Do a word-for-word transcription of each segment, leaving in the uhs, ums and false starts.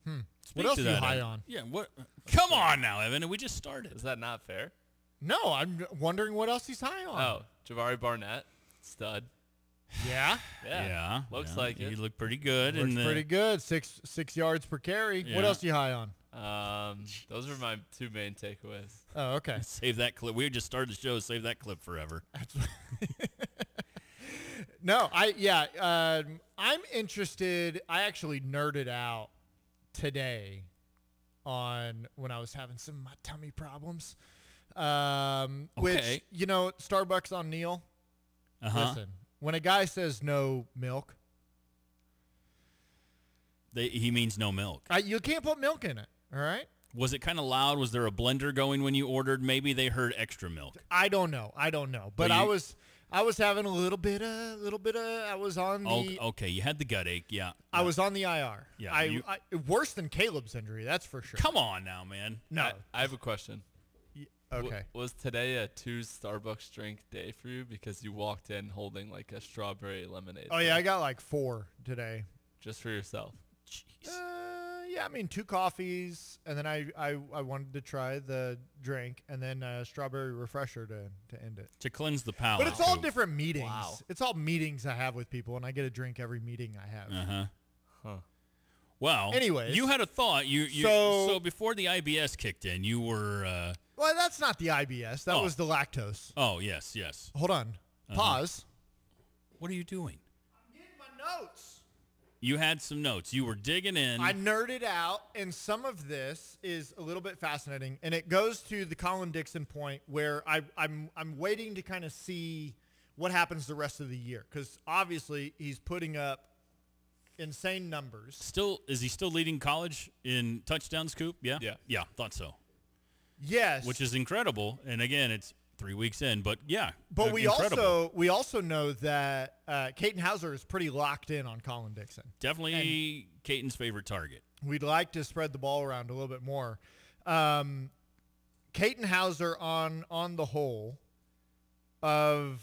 Speak What else to are you that, high Evan. on? Yeah, what? Come on now, Evan. We just started. Is that not fair? No, I'm wondering what else he's high on. Oh, Jabari Barnett, stud. Yeah? Yeah, Yeah, looks yeah. like He it. looked pretty good. Looks in the, pretty good. Six six yards per carry. Yeah. What else are you high on? Um, those are my two main takeaways. Oh, okay. Save that clip. We just started the show. Save that clip forever. No, I yeah, um, I'm interested. I actually nerded out today on when I was having some of my tummy problems. Um, which Okay. you know, Starbucks on Neil. Uh huh. Listen, when a guy says no milk, They, he means no milk. I, you can't put milk in it. All right. Was it kind of loud? Was there a blender going when you ordered? Maybe they heard extra milk. I don't know. I don't know. But Well, I you- was I was having a little bit of little bit of I was on the Oh, okay, you had the gut ache. Yeah. I was on the I R. Yeah, I, you- I worse than Caleb's injury, that's for sure. Come on now, man. No. I, I have a question. W- okay. was today a two Starbucks drink day for you because you walked in holding like a strawberry lemonade? Oh yeah, I got like four today. Just for yourself. Jeez. Uh, yeah, I mean two coffees, and then I, I, I wanted to try the drink, and then a strawberry refresher to, to end it. To cleanse the palate. But it's all too. different meetings. Wow. It's all meetings I have with people, and I get a drink every meeting I have. Uh huh. Huh. Well, Anyways. you had a thought. You, you So- so before the I B S kicked in, you were. Uh, Well, that's not the I B S. That Oh. was the lactose. oh yes, yes. Hold on. Uh-huh. Pause. What are you doing? I'm getting my notes. You had some notes. You were digging in. I nerded out, and some of this is a little bit fascinating, and it goes to the Colin Dixon point where I, I'm I'm waiting to kind of see what happens the rest of the year, because obviously he's putting up insane numbers. Still, is he still leading college in touchdowns, Coop? Yeah. Yeah. Yeah. Thought so. Yes, Which is incredible. And again, it's three weeks in, but yeah. but uh, we incredible. also we also know that uh, Caden Hauser is pretty locked in on Colin Dixon. definitely Caton's favorite target. We'd like to spread the ball around a little bit more. Um, Caden Hauser on on the whole of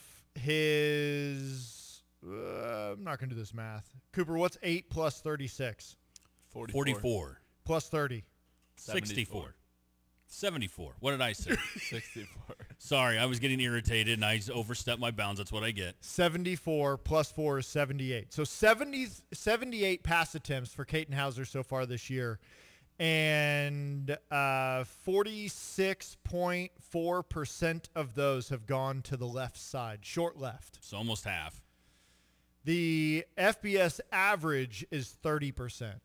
his, uh, I'm not going to do this math. Cooper, what's eight plus thirty-six? forty-four. forty-four. Plus thirty. sixty-four. seventy-four. What did I say? sixty-four. Sorry, I was getting irritated and I just overstepped my bounds. That's what I get. seventy-four plus four is seventy-eight. So seventy, seventy-eight pass attempts for Caden Hauser so far this year. And uh, forty-six point four percent of those have gone to the left side, short left. It's almost half. The F B S average is thirty percent.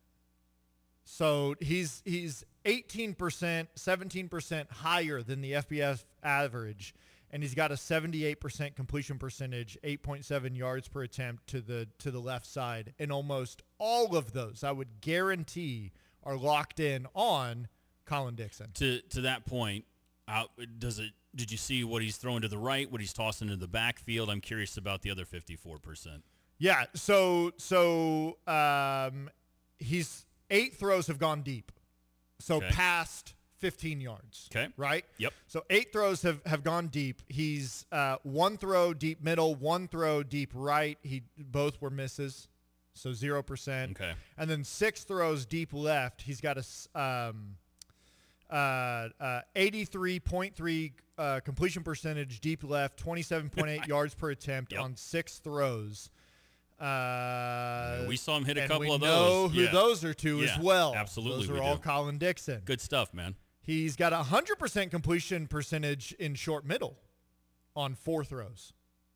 So he's he's eighteen percent, seventeen percent higher than the F B S average, and he's got a seventy-eight percent completion percentage, eight point seven yards per attempt to the to the left side. And almost all of those, I would guarantee, are locked in on Colin Dixon. To to that point, uh, does it? Did you see what he's throwing to the right? What he's tossing to the backfield? I'm curious about the other fifty-four percent. Yeah, so so um, he's eight throws have gone deep, so Okay. past fifteen yards. Okay. right. Yep. So eight throws have, have gone deep. He's uh, one throw deep middle, one throw deep right. He both were misses, so zero percent. Okay. And then six throws deep left. He's got a s- um, uh, uh, eighty-three point three uh, completion percentage deep left, twenty-seven point eight yards per attempt Yep. on six throws. Uh, we saw him hit a and couple we of know those. who Yeah. those are to Yeah, as well. absolutely Those are we all do. Colin Dixon. Good stuff, man. He's got a one hundred percent completion percentage in short middle on four throws.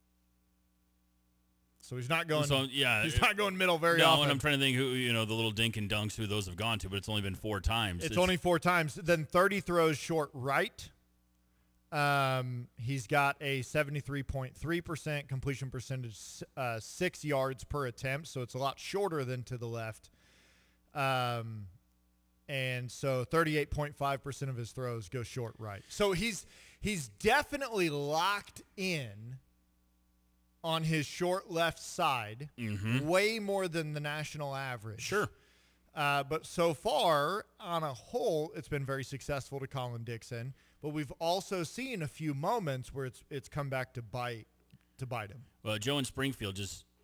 So he's not going. So, yeah, he's it- not going middle very no, often. and I'm trying to think who you know the little dink and dunks who those have gone to, but it's only been four times. it's only four times. Then thirty throws short right. Um, he's got a seventy-three point three percent completion percentage, uh, six yards per attempt. So it's a lot shorter than to the left. Um, and so thirty-eight point five percent of his throws go short right. So he's he's definitely locked in on his short left side, Mhm. way more than the national average. Sure. Uh, but so far, on a whole, it's been very successful to Colin Dixon. But we've also seen a few moments where it's it's come back to bite to bite him. Well, Joe in Springfield just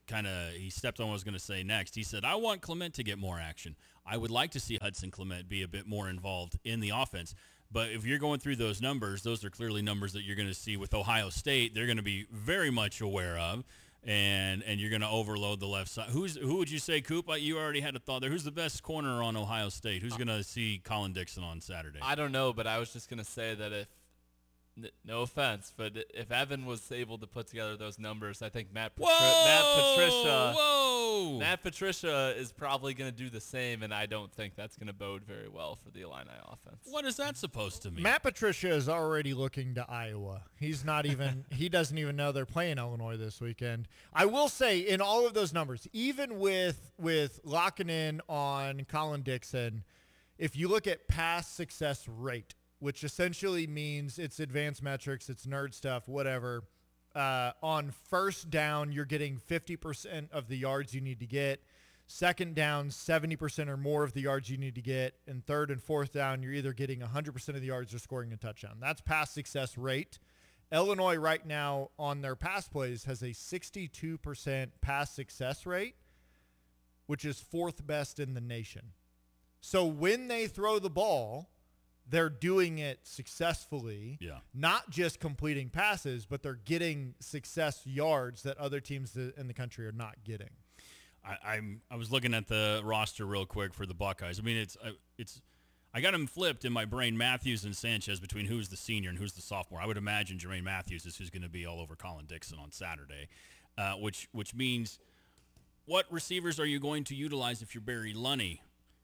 kind of he stepped on what I was going to say next. He said, I want Clement to get more action. I would like to see Hudson Clement be a bit more involved in the offense. But if you're going through those numbers, those are clearly numbers that you're going to see with Ohio State. They're going to be very much aware of, and and you're going to overload the left side. Who's Who would you say, Coop? You already had a thought there. Who's the best corner on Ohio State? Who's going to see Colin Dixon on Saturday? I don't know, but I was just going to say that if, n- no offense, but if Evan was able to put together those numbers, I think Matt, Patri- Whoa! Matt Patricia Whoa! Matt Patricia is probably going to do the same, and I don't think that's going to bode very well for the Illini offense. What is that supposed to mean? Matt Patricia is already looking to Iowa. He's not even – he doesn't even know they're playing Illinois this weekend. I will say in all of those numbers, even with with locking in on Colin Dixon, if you look at pass success rate, which essentially means it's advanced metrics, it's nerd stuff, whatever, uh, on first down, you're getting fifty percent of the yards you need to get. Second down, seventy percent or more of the yards you need to get. And third and fourth down, you're either getting one hundred percent of the yards or scoring a touchdown. That's pass success rate. Illinois right now on their pass plays has a sixty-two percent pass success rate, which is fourth best in the nation. So when they throw the ball, they're doing it successfully, Yeah. not just completing passes, but they're getting success yards that other teams in the country are not getting. I, I'm I was looking at the roster real quick for the Buckeyes. I mean, it's uh, it's I got them flipped in my brain, Matthews and Sanchez, between who's the senior and who's the sophomore. I would imagine Jermaine Matthews is who's going to be all over Colin Dixon on Saturday, uh, which which means what receivers are you going to utilize if you're Barry Lunny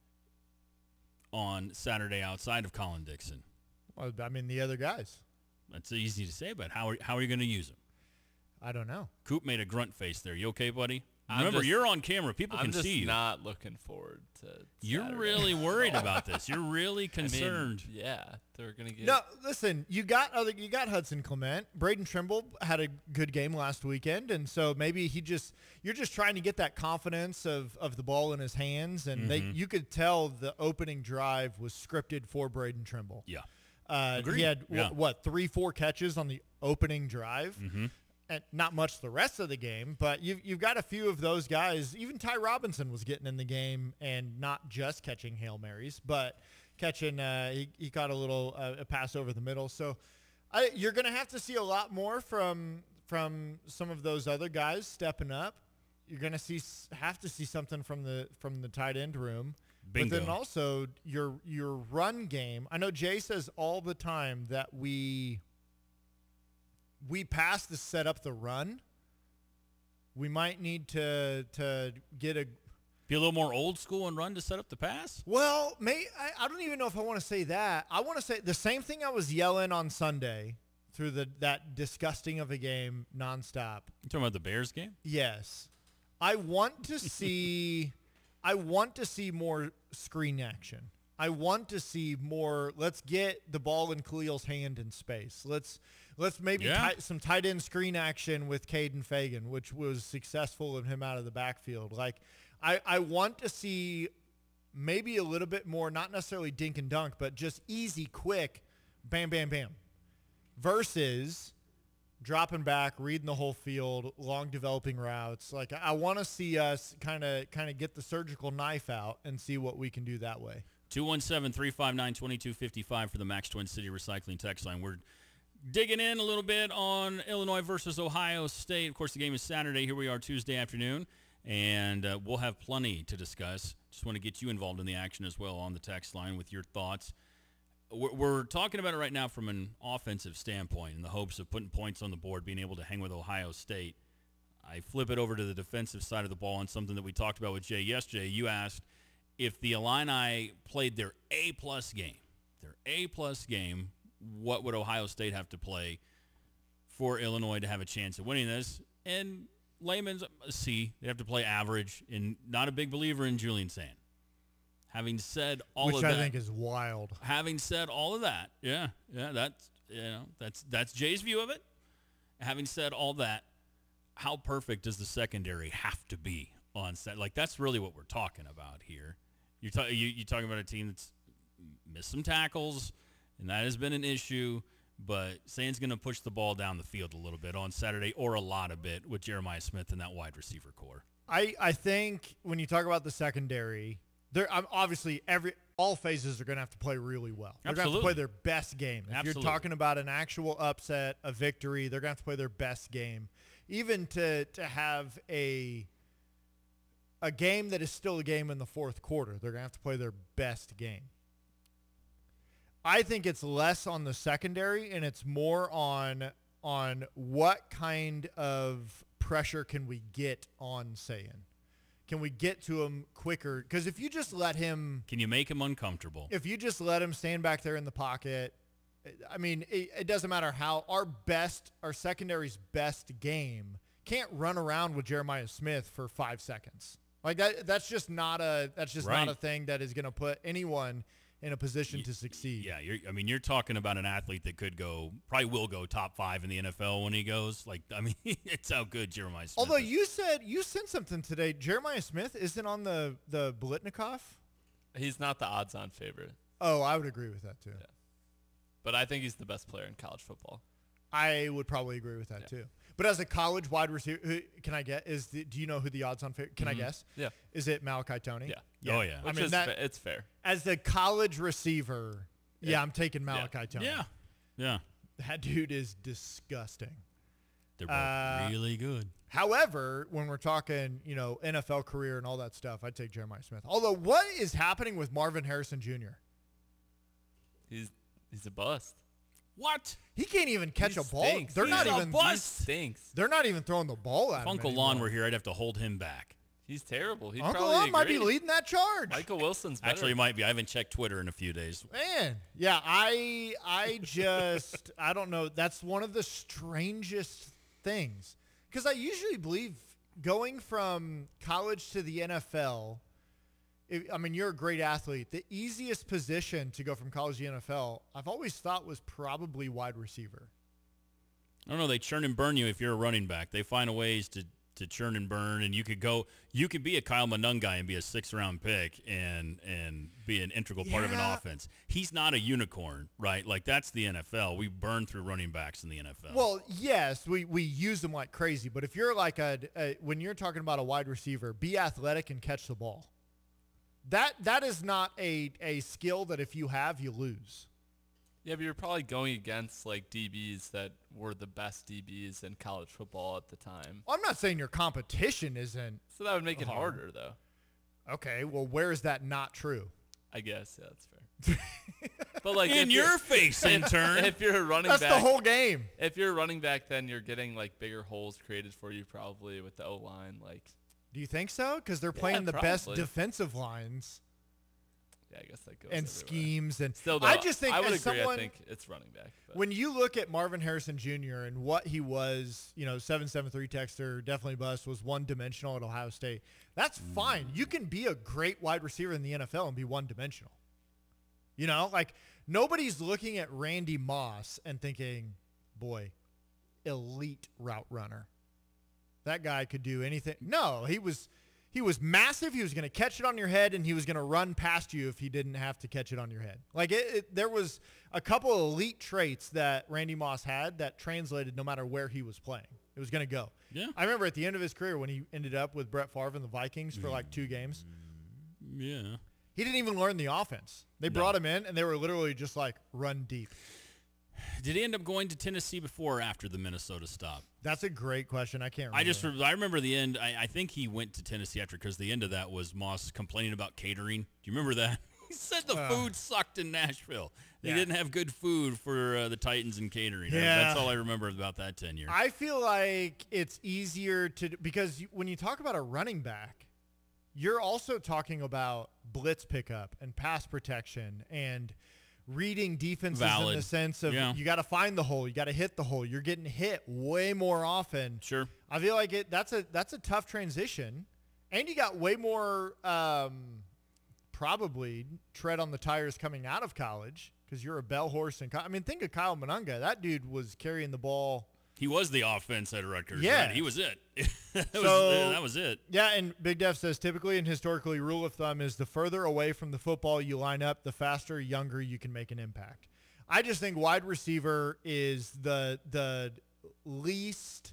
on Saturday outside of Colin Dixon? Well, I mean, the other guys. That's easy to say, but how are, how are you going to use them? I don't know. Coop made a grunt face there. You okay, buddy? I'm Remember, just- you're on camera. People I'm can just see you. not looking forward to You're Saturday. really worried about this. You're really I mean, concerned. yeah, they're going to get No, listen, you got other, you got Hudson Clement. Braden Trimble had a good game last weekend, and so maybe he just you're just trying to get that confidence of, of the ball in his hands, and they Mhm. you could tell the opening drive was scripted for Braden Trimble. Yeah. Uh, Agreed. he had wh- Yeah. what three, four catches on the opening drive, Mm-hmm. and not much the rest of the game. But you've you've got a few of those guys. Even Ty Robinson was getting in the game and not just catching Hail Marys, but catching. Uh, he he caught a little uh, a pass over the middle. So I, you're going to have to see a lot more from from some of those other guys stepping up. You're going to see s- have to see something from the from the tight end room. Bingo. But then also your your run game. I know Jay says all the time that we we pass to set up the run. We might need to to get a Be a little more old school and run to set up the pass? well, may I, I don't even know if I want to say that. I want to say the same thing I was yelling on Sunday through the that disgusting of a game nonstop. You talking about the Bears game? Yes. I want to see I want to see more screen action. I want to see more let's get the ball in Khalil's hand in space. Let's let's maybe Yeah. tight, some tight end screen action with Caden Fagan, which was successful in him out of the backfield. Like I, I want to see maybe a little bit more, not necessarily dink and dunk, but just easy, quick, bam, bam, bam. Versus dropping back, reading the whole field, long developing routes. Like I want to see us kind of kind of get the surgical knife out and see what we can do that way. two one seven, three five nine, two two five five for the Max Twin City Recycling text line. We're digging in a little bit on Illinois versus Ohio State. Of course, the game is Saturday. Here we are Tuesday afternoon, and uh, we'll have plenty to discuss. Just want to get you involved in the action as well on the text line with your thoughts. We're, we're talking about it right now from an offensive standpoint in the hopes of putting points on the board, being able to hang with Ohio State. I flip it over to the defensive side of the ball on something that we talked about with Jay yesterday. You asked if the Illini played their A-plus game, their A-plus game, what would Ohio State have to play for Illinois to have a chance of winning this? And layman's a C. They have to play average, and not a big believer in Julian Sand. Having said all Which of I that, think is wild. having said all of that, yeah, yeah, that's you know that's that's Jay's view of it. Having said all that, how perfect does the secondary have to be on set? Like that's really what we're talking about here. You're ta- you you talking about a team that's missed some tackles, and that has been an issue. but Saban's going to push the ball down the field a little bit on Saturday, or a lot of bit with Jeremiah Smith and that wide receiver core. I, I think when you talk about the secondary, they're um, obviously every all phases are going to have to play really well. They're going to have to play their best game. If Absolutely. you're talking about an actual upset, a victory, they're going to have to play their best game. Even to to have a a game that is still a game in the fourth quarter, they're going to have to play their best game. I think it's less on the secondary and it's more on on what kind of pressure can we get on Saban. Can we get to him quicker? Because if you just let him... Can you make him uncomfortable? If you just let him stand back there in the pocket, I mean, it, it doesn't matter how. Our best, our secondary's best game can't run around with Jeremiah Smith for five seconds. Like that. That's just not a. That's just Right. not a thing that is going to put anyone in a position to succeed. Yeah, you're, I mean, you're talking about an athlete that could go, probably will go top five in the N F L when he goes. Like, I mean, it's how good Jeremiah Smith Although is. you said you sent something today, Jeremiah Smith isn't on the the Blitnikoff. He's not the odds-on favorite, Oh, I would agree with that too. Yeah. but I think he's the best player in college football. I would probably agree with that Yeah. too. But as a college wide receiver, who, can I get? Is the, do you know who the odds on? Fa- can I Mhm. guess? Yeah. Is it Malachi Tony? Yeah. Oh, yeah. I Which mean is that fa- it's fair. as the college receiver. Yeah, Yeah. I'm taking Malachi Tony. Yeah, yeah. That dude is disgusting. They're both Uh, really good. However, when we're talking, you know, N F L career and all that stuff, I'd take Jeremiah Smith. Although, what is happening with Marvin Harrison Junior? He's he's a bust. What? He can't even catch He a ball. stinks. They're He's not a even. bust. He stinks. They're not even throwing the ball at If him Uncle anymore. Lon were here, I'd have to hold him back. He's terrible. He'd Uncle probably Lon might be agree. leading that charge. Michael Wilson's better. Actually, he might be. I haven't checked Twitter in a few days. Man, yeah, I I just I don't know. That's one of the strangest things because I usually believe going from college to the N F L. If, I mean, you're a great athlete. The easiest position to go from college to the N F L, I've always thought was probably wide receiver. I don't know. They churn and burn you if you're a running back. They find a ways to, to churn and burn, and you could go. You could be a Kyle Manung guy and be a six round pick and and be an integral part of an Yeah. offense. He's not a unicorn, right? Like that's the N F L. We burn through running backs in the N F L. Well, yes, we, we use them like crazy, but if you're like a, a when you're talking about a wide receiver, be athletic and catch the ball. That that is not a, a skill that if you have, you lose. Yeah, but you're probably going against like D Bs that were the best D Bs in college football at the time. I'm not saying your competition isn't So that would make it Hard. harder, though. okay. Well, where is that not true? I guess. Yeah, that's fair. But like in if you're- your face, intern. if you're a running That's back, the whole game. if you're a running back, then you're getting like bigger holes created for you probably with the O line. Like, Do you think so? Because they're Yeah, playing the best probably. defensive lines yeah, I guess that goes and everywhere. schemes. And Still, though, I just think I would as agree. someone, I think it's running back. But when you look at Marvin Harrison Junior and what he was, you know, seven seven three texter, definitely bust, was one-dimensional at Ohio State. That's fine. You can be a great wide receiver in the N F L and be one-dimensional. You know, like nobody's looking at Randy Moss and thinking, boy, elite route runner. That guy could do anything. No, he was he was massive. He was going to catch it on your head, and he was going to run past you if he didn't have to catch it on your head. Like it, it, there was a couple of elite traits that Randy Moss had that translated no matter where he was playing. It was going to go. Yeah. I remember at the end of his career when he ended up with Brett Favre and the Vikings for like two games. Yeah. He didn't even learn the offense. They No. brought him in, and they were literally just like, run deep. Did he end up going to Tennessee before or after the Minnesota stop? That's a great question. I can't remember. I just re- I remember the end. I, I think he went to Tennessee after because the end of that was Moss complaining about catering. Do you remember that? He said the Uh, food sucked in Nashville. They yeah. didn't have good food for uh, the Titans and catering. Yeah. That's all I remember about that tenure. I feel like it's easier to because you, when you talk about a running back, you're also talking about blitz pickup and pass protection and reading defenses in Valid. the sense of Yeah. you got to find the hole, you got to hit the hole. You're getting hit way more often. Sure. I feel like it. That's a that's a tough transition, and you got way more um, probably tread on the tires coming out of college because you're a bell horse. And I mean, think of Kyle Manunga. That dude was carrying the ball. He was the offense at Rutgers. Yeah. Right? He was it. that, was, So- that was it. Yeah, and Big Def says typically and historically, rule of thumb is the further away from the football you line up, the faster, younger you can make an impact. I just think wide receiver is the the least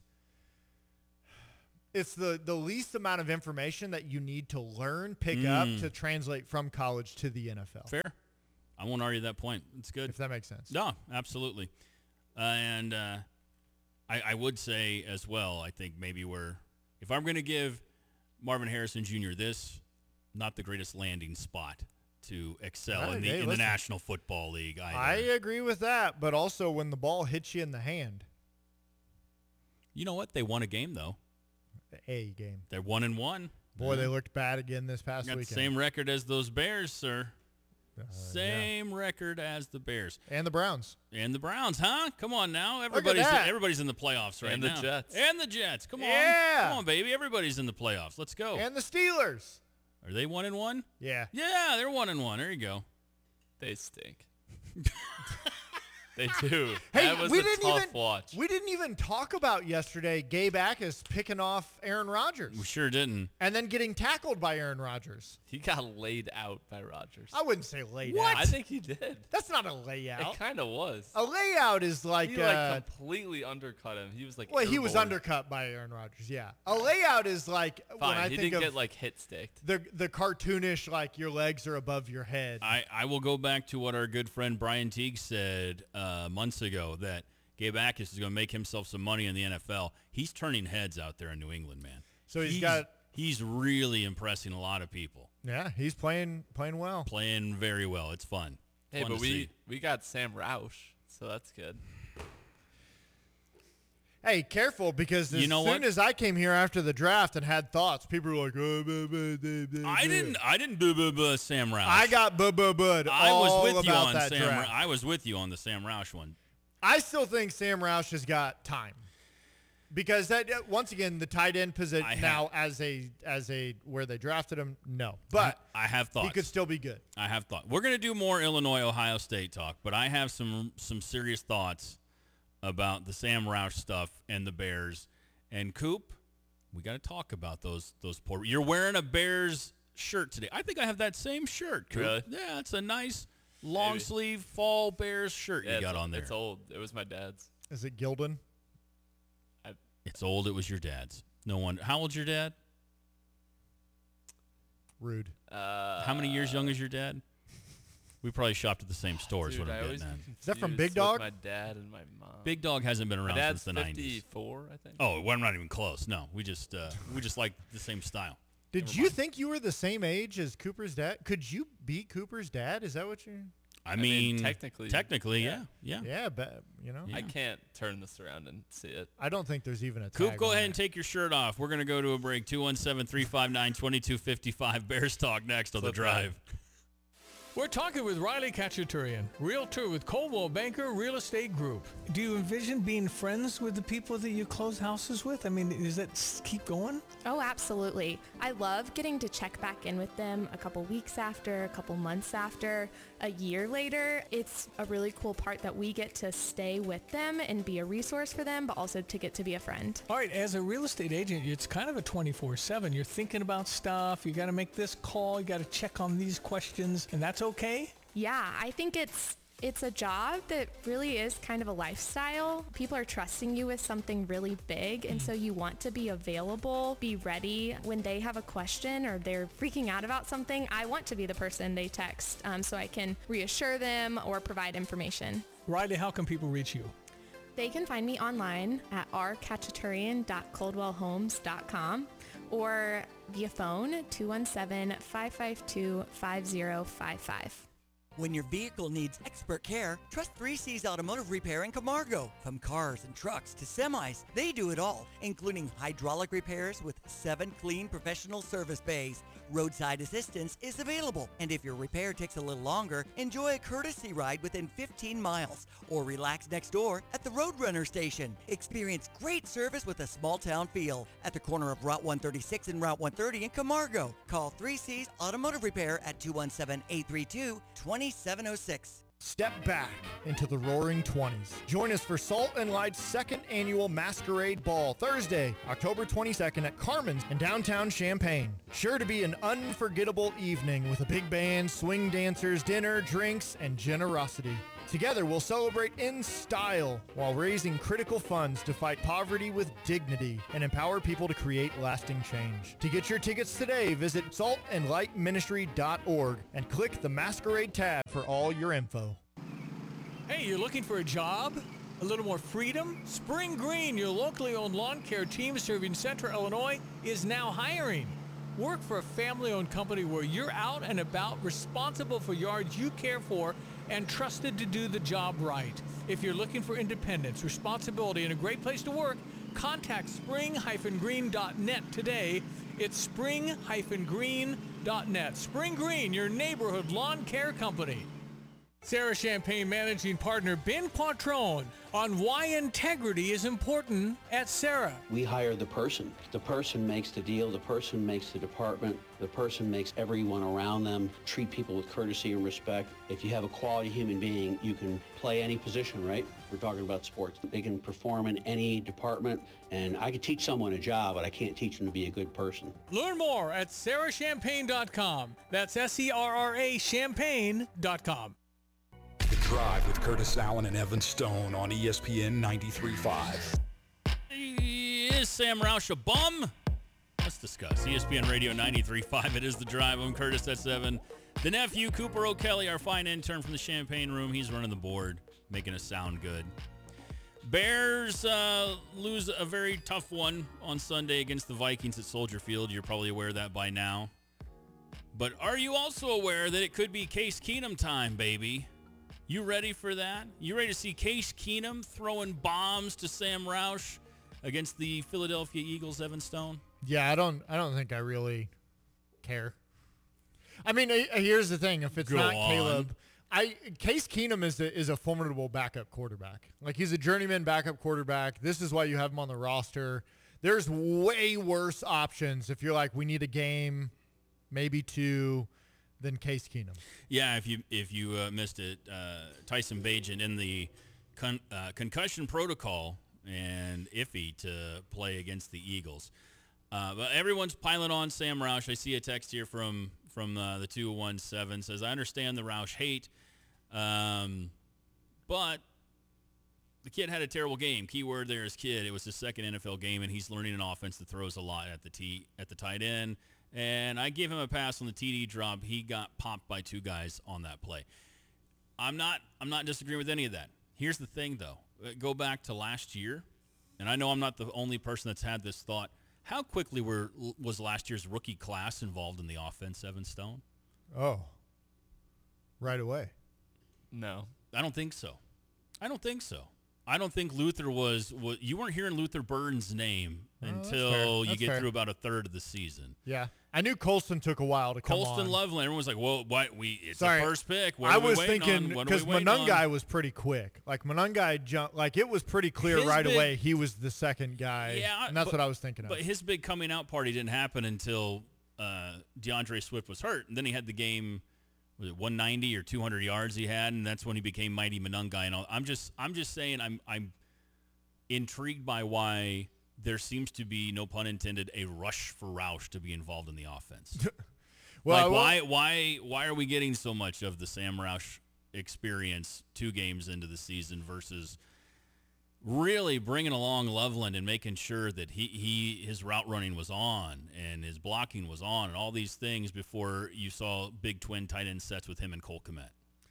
it's the, the least amount of information that you need to learn, pick Mm. up to translate from college to the N F L. Fair. I won't argue that point. It's good. If that makes sense. No, absolutely. Uh, and uh, I, I would say as well, I think maybe we're, if I'm going to give Marvin Harrison Junior this, not the greatest landing spot to excel Right, in the hey, in the listen. National Football League either. I agree with that, but also when the ball hits you in the hand, You know what? They won a game, though. the A game. They're one and one. Boy, Yeah. they looked bad again this past Got the weekend. same record as those Bears, sir. Uh, yeah. Same record as the Bears. And the Browns. And the Browns, huh? Come on now. Everybody's that. everybody's in the playoffs right And the now. Jets. And the Jets. Come on. Yeah. Come on, baby. Everybody's in the playoffs. Let's go. And the Steelers. Are they one and one? Yeah. Yeah, they're one and one. There you go. They stink. They do. Hey, that was we a didn't tough even watch. we didn't even talk about yesterday Gabe Akis picking off Aaron Rodgers We sure didn't. and then getting tackled by Aaron Rodgers. He got laid out by Rodgers. I wouldn't say laid What? I out. think he did. That's not a layout. It kind of was. A layout is like, he uh, like completely undercut him. He was like, well, he was airborne. undercut by Aaron Rodgers. Yeah, a layout is like Fine, when I he think didn't of get like hit sticked. the the cartoonish, like your legs are above your head. I, I will go back to what our good friend Brian Teague said uh, months ago, that Gabe Akis is going to make himself some money in the N F L. He's turning heads out there in New England, man. So he's got- He's really impressing a lot of people. Yeah, he's playing playing well. Playing very well. It's fun. Hey, Fun but to we see. we got Sam Roush, so that's good. Hey, careful, because as You know soon what? as I came here after the draft and had thoughts, people were like, oh, blah, blah, blah, blah, I blah." didn't. I didn't boo boo boo Sam Roush. I got buh buh bud I all was with you about on that Sam. draft. Rou- I was with you on the Sam Roush one. I still think Sam Roush has got time, because that uh, once again the tight end position I have- now as a as a where they drafted him, no, but I have thoughts. he could still be good. I have thought. We're going to do more Illinois Ohio State talk, but I have some some serious thoughts about the Sam Roush stuff and the Bears. And Coop, we got to talk about those those poor. You're wearing a Bears shirt today. I think I have that same shirt, Coop. Really? Yeah, it's a nice long Maybe. sleeve fall Bears shirt Yeah, you it's, got on there. It's old. It was my dad's. Is it Gildan? It's old. It was your dad's. No wonder. How old's your dad? Rude. Uh, How many years young is your dad? We probably shopped at the same store. Is Dude, what I I'm always getting get at. Is that from confused Big with Dog? My dad and my mom. Big Dog hasn't been My around dad's since the nineties. fifty-four, I think. Oh, well, I'm not even close. No, we just uh, we just like the same style. Did Never you mind. think you were the same age as Cooper's dad? Could you beat Cooper's dad? Is that what you? I, mean, mean, technically, technically, yeah, yeah. yeah. Yeah, but you know, Yeah. I can't turn this around and see it. I don't think there's even a tag Coop, go on ahead it. and take your shirt off. We're gonna go to a break. two one seven, three five nine, two two five five. Bears talk next on the Flip drive. We're talking with Riley Kachaturian, realtor with Coldwell Banker Real Estate Group. Do you envision being friends with the people that you close houses with? I mean, does that s- keep going? Oh, absolutely. I love getting to check back in with them a couple weeks after, a couple months after, a year later. It's a really cool part that we get to stay with them and be a resource for them, but also to get to be a friend. All right, as a real estate agent, it's kind of a twenty-four seven. You're thinking about stuff. You got to make this call. You got to check on these questions, and that's okay? Yeah, I think it's it's a job that really is kind of a lifestyle. People are trusting you with something really big, and so you want to be available, be ready when they have a question or they're freaking out about something. I want to be the person they text um, so I can reassure them or provide information. Riley, how can people reach you? They can find me online at r kachaturian dot coldwell homes dot com or via phone two one seven, five five two, five zero five five. When your vehicle needs expert care, trust three C's Automotive Repair in Camargo. From cars and trucks to semis, they do it all, including hydraulic repairs with seven clean professional service bays. Roadside assistance is available, and if your repair takes a little longer, enjoy a courtesy ride within fifteen miles, or relax next door at the Roadrunner station. Experience great service with a small town feel at the corner of Route one thirty-six and Route one thirty in Camargo. Call three C's Automotive Repair at two one seven, eight three two, two seven zero six. Step back into the roaring twenties. Join us for Salt and Light's second annual Masquerade Ball, Thursday, October twenty-second at Carmen's in downtown Champaign. Sure to be an unforgettable evening with a big band, swing dancers, dinner, drinks, and generosity. Together, we'll celebrate in style while raising critical funds to fight poverty with dignity and empower people to create lasting change. To get your tickets today, visit salt and light ministry dot org and click the Masquerade tab for all your info. Hey, you're looking for a job? A little more freedom? Spring Green, your locally owned lawn care team serving Central Illinois, is now hiring. Work for a family-owned company where you're out and about, responsible for yards you care for, and trusted to do the job right. If you're looking for independence, responsibility, and a great place to work, contact spring green dot net today. It's spring green dot net. Spring Green, your neighborhood lawn care company. Sarah Champagne managing partner Ben Quattrone on why integrity is important at Sarah. We hire the person. The person makes the deal. The person makes the department. The person makes everyone around them treat people with courtesy and respect. If you have a quality human being, you can play any position, right? We're talking about sports. They can perform in any department, and I could teach someone a job, but I can't teach them to be a good person. Learn more at sarah champagne dot com. That's S E R R A champagne dot com. The Drive with Curtis Allen and Evan Stone on E S P N ninety-three point five. Is Sam Roush a bum? Let's discuss. E S P N Radio ninety-three point five. It is The Drive. I'm Curtis at seven. The nephew, Cooper O'Kelly, our fine intern from the Champagne Room. He's running the board, making us sound good. Bears uh, lose a very tough one on Sunday against the Vikings at Soldier Field. You're probably aware of that by now. But are you also aware that it could be Case Keenum time, baby? You ready for that? You ready to see Case Keenum throwing bombs to Sam Roush against the Philadelphia Eagles, Evan Stone? Yeah, I don't I don't think I really care. I mean, uh, here's the thing. If it's Go not on. Caleb, I Case Keenum is a, is a formidable backup quarterback. Like, he's a journeyman backup quarterback. This is why you have him on the roster. There's way worse options if you're like, we need a game, maybe two, than Case Keenum. Yeah, if you if you uh, missed it, uh, Tyson Bagent in the con- uh, concussion protocol and iffy to play against the Eagles. Uh, but everyone's piling on Sam Roush. I see a text here from from uh, the two one seven says, I understand the Roush hate, um, but the kid had a terrible game. Keyword there is kid. It was his second N F L game, and he's learning an offense that throws a lot at the t at the tight end. And I gave him a pass on the T D drop. He got popped by two guys on that play. I'm not I'm not disagreeing with any of that. Here's the thing, though. Go back to last year, and I know I'm not the only person that's had this thought. How quickly were was last year's rookie class involved in the offense, Evan Stone? Oh, right away. No. I don't think so. I don't think so. I don't think Luther was, was – you weren't hearing Luther Burden's name Oh, that's until fair. you That's get fair. through about a third of the season. Yeah. I knew Colston took a while to come Colston on. Loveland, everyone was like, well, what? We, it's Sorry. the first pick. What I are we was waiting thinking on? What are we because waiting on? Monungai was pretty quick. Like, Monungai jumped, like, it was pretty clear His right big- away he was the second guy. Yeah, and that's but- what I was thinking of. But his big coming out party didn't happen until uh, DeAndre Swift was hurt. And then he had the game, was it one ninety or two hundred yards he had, and that's when he became Mighty Monungai. And all. I'm just I'm just saying I'm I'm intrigued by why there seems to be, no pun intended, a rush for Roush to be involved in the offense. well, I like will- why why why are we getting so much of the Sam Roush experience two games into the season versus really bringing along Loveland and making sure that he, he his route running was on and his blocking was on and all these things before you saw big twin tight end sets with him and Cole Kmet?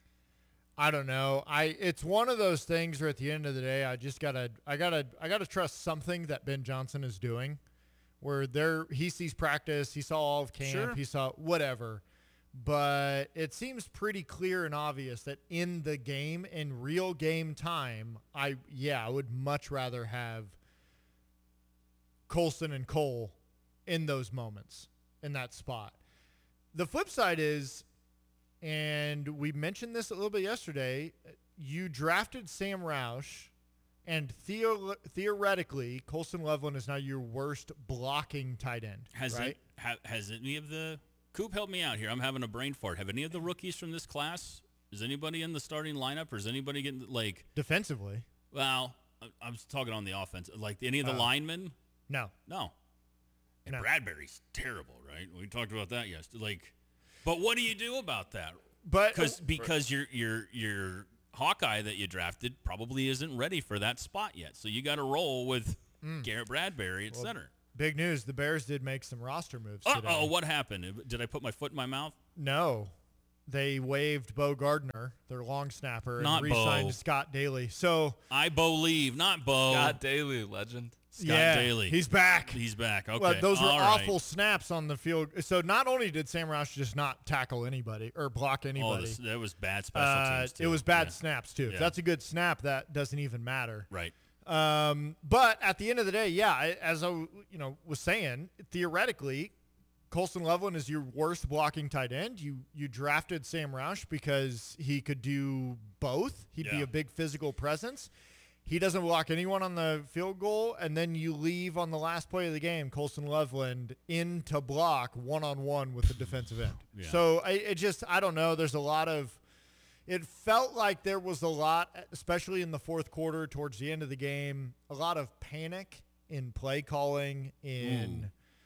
I don't know. I it's one of those things where at the end of the day, I just gotta I gotta I gotta trust something that Ben Johnson is doing, where there he sees practice, he saw all of camp, Sure. he saw whatever, but it seems pretty clear and obvious that in the game, in real game time, I yeah I would much rather have Colston and Cole in those moments in that spot. The flip side is, and we mentioned this a little bit yesterday, you drafted Sam Roush, and theo- theoretically, Colston Loveland is now your worst blocking tight end, Has right? it, ha, has any of the Coop help me out here? I'm having a brain fart. Have any of the rookies from this class? Is anybody in the starting lineup, or is anybody getting like? Defensively, Well, I- I'm talking on the offense. Like any of the Oh. linemen? no. No. And No. Bradbury's terrible, right? We talked about that yesterday. Like, but what do you do about that? But Because because you're you're you're Hawkeye that you drafted probably isn't ready for that spot yet. So you got to roll with mm. Garrett Bradbury at well, center. Big news. The Bears did make some roster moves Uh-oh, today. Oh, what happened? Did I put my foot in my mouth? No. They waived Bo Gardner, their long snapper, Not and re-signed Bo. Scott Daly. So I believe, not Bo. Scott Daly, legend. Scott yeah, Daly. He's back. He's back. Okay. Well, those were All awful right. snaps on the field. So not only did Sam Roush just not tackle anybody or block Oh, anybody, this, that was bad special uh, teams, too. it was bad Yeah. snaps, too. If Yeah. that's a good snap, that doesn't even matter. Right. Um, but at the end of the day, yeah, I, as I you know was saying, theoretically, Colston Loveland is your worst blocking tight end. You you drafted Sam Roush because he could do both. He'd be Yeah. a big physical presence. He doesn't block anyone on the field goal, and then you leave on the last play of the game, Colston Loveland in to block one-on-one with the defensive end. Yeah. So I, it just, I don't know. There's a lot of – it felt like there was a lot, especially in the fourth quarter towards the end of the game, a lot of panic in play calling, in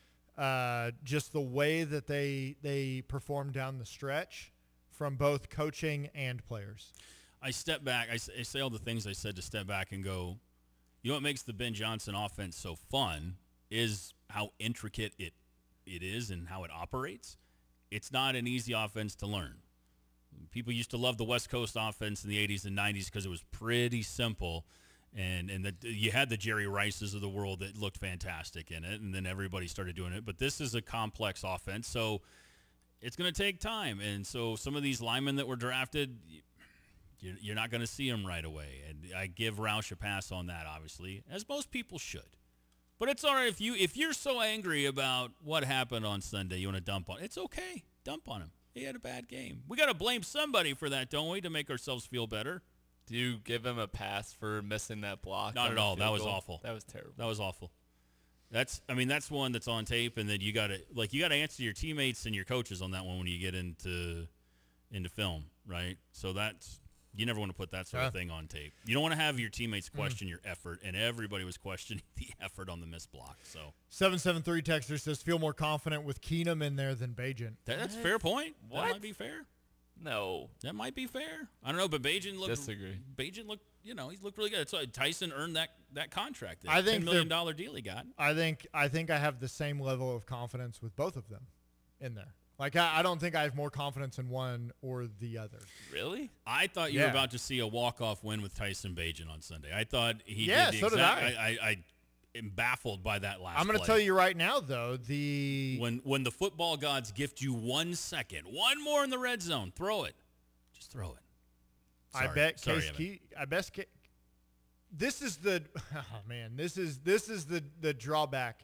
uh, just the way that they they performed down the stretch from both coaching and players. I step back. I, s- I say all the things I said to step back and go, you know what makes the Ben Johnson offense so fun is how intricate it it is and how it operates. It's not an easy offense to learn. People used to love the West Coast offense in the eighties and nineties because it was pretty simple. And and the, you had the Jerry Rices of the world that looked fantastic in it, and then everybody started doing it. But this is a complex offense, so it's going to take time. And so some of these linemen that were drafted – You're, you're not going to see him right away. And I give Roush a pass on that, obviously, as most people should. But it's all right if, you, if you're so angry about what happened on Sunday, you want to dump on it's okay. Dump on him. He had a bad game. We got to blame somebody for that, don't we, to make ourselves feel better? Do you give him a pass for missing that block? Not on at the all. That field was goal? awful. That was terrible. That was awful. That's, I mean, that's one that's on tape, and then you got to, like, you got to answer your teammates and your coaches on that one when you get into, into film, right? So that's, you never want to put that sort of Yeah. thing on tape. You don't want to have your teammates question mm. your effort, and everybody was questioning the effort on the missed block. So seven seven three Texter says, feel more confident with Keenum in there than Bajan. That, that's a fair point. What? That might be fair. No. That might be fair. I don't know, but Bajan looked. Disagree. Bajan looked, you know, he's looked really good. So Tyson earned that, that contract. That I think ten million dollars deal he got. I think I think I have the same level of confidence with both of them in there. Like, I, I don't think I have more confidence in one or the other. Really? I thought you Yeah. were about to see a walk-off win with Tyson Bajan on Sunday. I thought he Yeah, did the so did exact, I. I, I, I am baffled by that last I'm going to play. tell you right now, though, the When when the football gods gift you one second, one more in the red zone, throw it. Just throw it. I Sorry. bet Sorry, Case Evan. Key, I best Ca- this is the oh man, this is this is the the drawback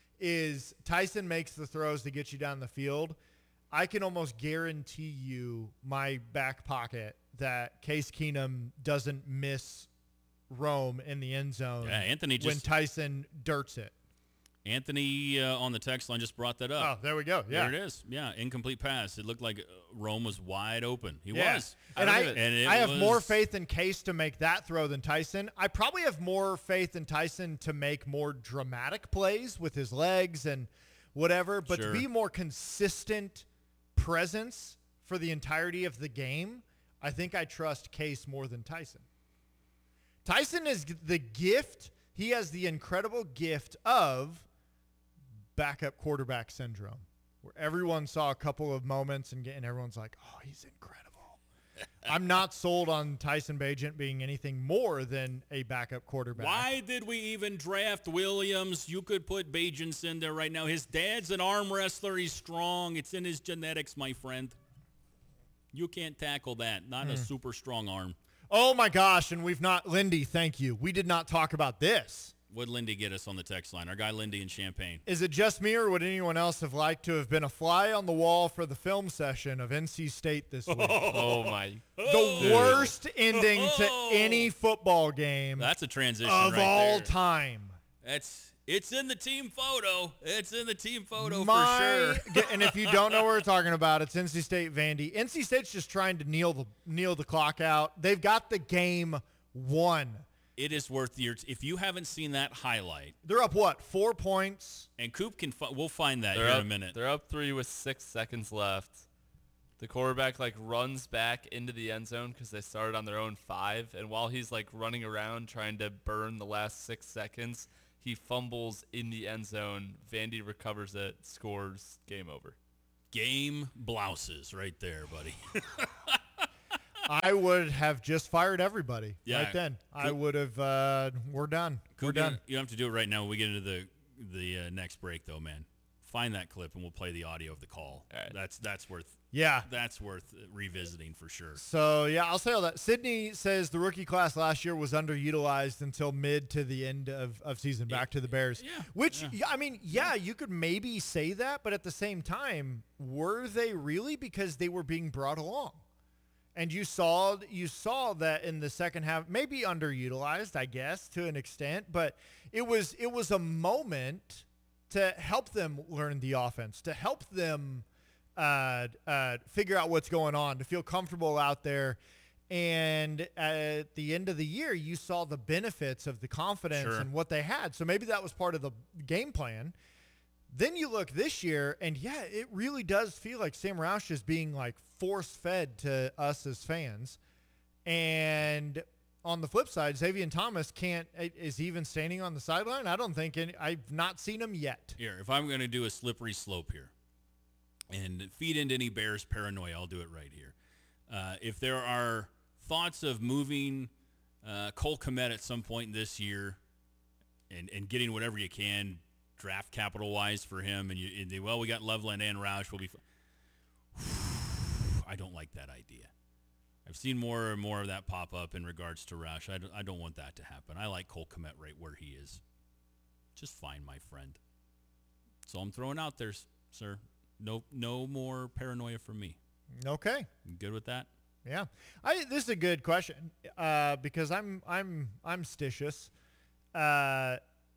is Tyson makes the throws to get you down the field. I can almost guarantee you my back pocket that Case Keenum doesn't miss Rome in the end zone Yeah, Anthony when just Tyson dirts it. Anthony uh, on the text line just brought that up. Oh, there we go. Yeah. There it is. Yeah, incomplete pass. It looked like uh, Rome was wide open. He Yeah. was. And I, believe it. And it I have more was- faith in Case to make that throw than Tyson. I probably have more faith in Tyson to make more dramatic plays with his legs and whatever, but Sure. to be more consistent presence for the entirety of the game, I think I trust Case more than Tyson. Tyson is g- the gift. He has the incredible gift of backup quarterback syndrome, where everyone saw a couple of moments and, get, and everyone's like, oh, he's incredible. I'm not sold on Tyson Bagent being anything more than a backup quarterback. Why did we even draft Williams? You could put Bajans in there right now. His dad's an arm wrestler. He's strong. It's in his genetics, my friend. You can't tackle that. Not Hmm. a super strong arm. Oh, my gosh, and we've not – Lindy, thank you. We did not talk about this. What'd Lindy get us on the text line? Our guy Lindy in Champaign. Is it just me, or would anyone else have liked to have been a fly on the wall for the film session of N C State this week? Oh, my. The worst ending to any football game That's a transition of right all there. time. That's it's in the team photo. It's in the team photo My, for sure. and if you don't know what we're talking about, it's N C State Vandy. N C State's just trying to kneel the kneel the clock out. They've got the game won. It is worth your if you haven't seen that highlight. They're up what? Four points. And Coop can fi- we'll find that They're here up, in a minute. They're up three with six seconds left. The quarterback like runs back into the end zone because they started on their own five, and while he's like running around trying to burn the last six seconds, he fumbles in the end zone. Vandy recovers it, scores, game over. Game blouses right there, buddy. I would have just fired everybody Yeah. right then. I Coop- would have. Uh, we're done. We're Coop, you don't- done. You don't have to do it right now. When we get into the the uh, next break, though, man. Find that clip and we'll play the audio of the call. All right. That's that's worth Yeah. that's worth revisiting for sure. So, yeah, I'll say all that. Sydney says the rookie class last year was underutilized until mid to the end of, of season, back to the Bears. Yeah, Which, yeah. yeah, I mean, yeah, you could maybe say that, but at the same time, were they really? Because they were being brought along. And you saw you saw that in the second half, maybe underutilized, I guess, to an extent, but it was it was a moment to help them learn the offense, to help them uh, uh, figure out what's going on, to feel comfortable out there. And at the end of the year, you saw the benefits of the confidence Sure. and what they had. So maybe that was part of the game plan. Then you look this year, and yeah, it really does feel like Sam Roush is being like force-fed to us as fans. And on the flip side, Xavier Thomas can't is he even standing on the sideline? I don't think any, I've not seen him yet. Here, if I'm going to do a slippery slope here and feed into any Bears paranoia, I'll do it right here. Uh, if there are thoughts of moving uh, Cole Kmet at some point this year and, and getting whatever you can draft capital-wise for him, and you and they, well, we got Loveland and Roush, we'll be f- I don't like that idea. I've seen more and more of that pop up in regards to Roush. I don't, I don't want that to happen. I like Cole Kmet right where he is. Just fine, my friend. So I'm throwing out there, s- sir. No, no more paranoia from me. Okay. You good with that? Yeah, I this is a good question uh, because I'm I'm I'm stitious, uh,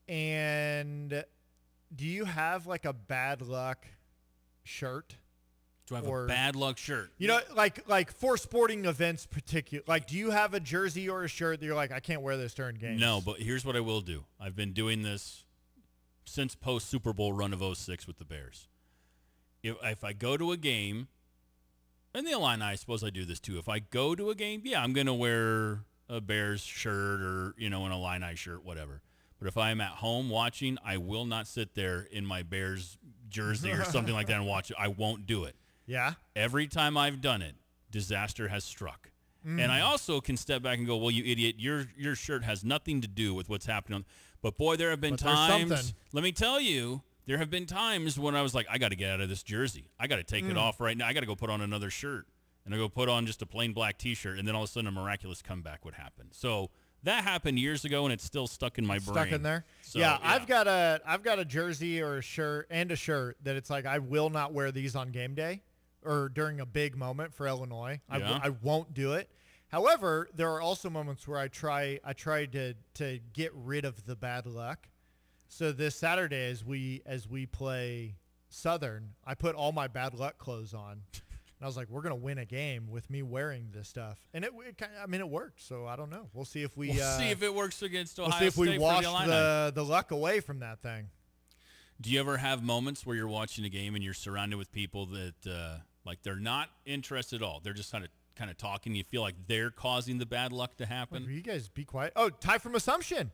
and do you have like a bad luck shirt? Do I have Or- a bad luck shirt? You know, like like for sporting events, particular. Like, do you have a jersey or a shirt that you're like, I can't wear this during games? No, but here's what I will do. I've been doing this since post Super Bowl run of oh six with the Bears. If if I go to a game, and the Illini, I suppose I do this too. If I go to a game, yeah, I'm gonna wear a Bears shirt or you know an Illini shirt, whatever. But if I am at home watching, I will not sit there in my Bears jersey or something like that and watch it. I won't do it. Yeah. Every time I've done it, disaster has struck. Mm. And I also can step back and go, well, you idiot, your your shirt has nothing to do with what's happening. On, but, boy, there have been But there's times, something. let me tell you, there have been times when I was like, I got to get out of this jersey. I got to take Mm. it off right now. I got to go put on another shirt. And I go put on just a plain black T-shirt, and then all of a sudden a miraculous comeback would happen. So that happened years ago, and it's still stuck in my brain. Stuck in there. So, yeah, I've got a I've got a jersey or a shirt and a shirt that it's like I will not wear these on game day or during a big moment for Illinois. I, w- Yeah. I won't do it. However, there are also moments where I try I try to to get rid of the bad luck. So this Saturday, as we as we play Southern, I put all my bad luck clothes on. And I was like, we're going to win a game with me wearing this stuff. And it, it kind of, I mean, it worked. So I don't know. We'll see if we We'll uh, see if it works against Ohio we'll see if we State wash for the Illini. the, the luck away from that thing. Do you ever have moments where you're watching a game and you're surrounded with people that, uh, like, they're not interested at all? They're just kind of kind of talking. You feel like they're causing the bad luck to Like, happen? will you guys be quiet? Oh, Ty from Assumption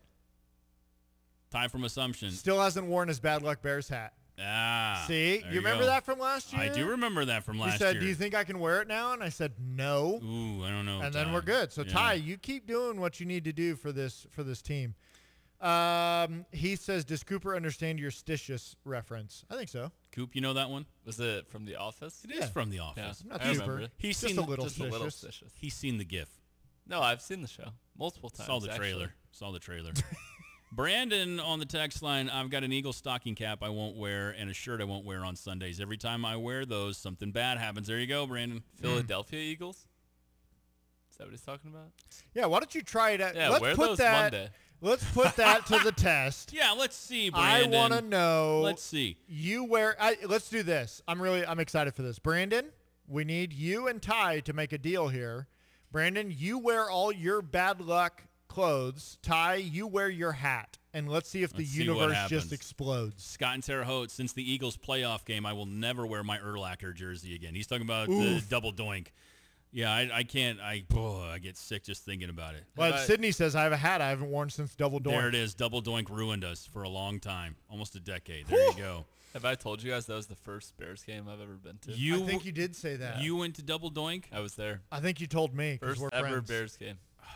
Ty from Assumption. still hasn't worn his bad luck Bears hat. Ah. See, there you remember go. that from last year? I do remember that from He last said, year. "Do you think I can wear it now?" And I said, "No." Ooh, I don't know. and then Ty. we're good. So Yeah. Ty, you keep doing what you need to do for this for this team. Um, he says, "Does Cooper understand your stitious reference?" I think so. Coop, you know that one? Was it from The Office? It is Yeah. from The Yeah, Office. Not I super. remember it. He's Just seen a little Just a little stitious. stitious. He's seen the GIF. No, I've seen the show multiple times. Saw the actually. trailer. Saw the trailer. Brandon on the text line, I've got an Eagle stocking cap I won't wear and a shirt I won't wear on Sundays. Every time I wear those, something bad happens. There you go, Brandon. Philadelphia Eagles? Is that what he's talking about? Yeah. Why don't you try it? At, Yeah, let's wear put those that. Monday. Let's put that to the test. Yeah, let's see, I Brandon. want to know. Let's see. You wear. I, let's do this. I'm really. I'm excited for this. Brandon, we need you and Ty to make a deal here. Brandon, you wear all your bad luck clothes. Ty, you wear your hat. and let's see if the Let's see what universe happens. just explodes. Scott and Terre Haute, since the Eagles playoff game, I will never wear my Urlacher jersey again. He's talking about the Oof. double doink. Yeah, I, I can't. I oh, I get sick just thinking about it. Well, But- Sydney says I have a hat I haven't worn since Double Doink. There it is. Double doink ruined us for a long time, almost a decade. There you go. Have I told you guys that was the first Bears game I've ever been to? You I think you did say that. you went to double doink. I was there. I think you told me because First we're ever friends. Bears game.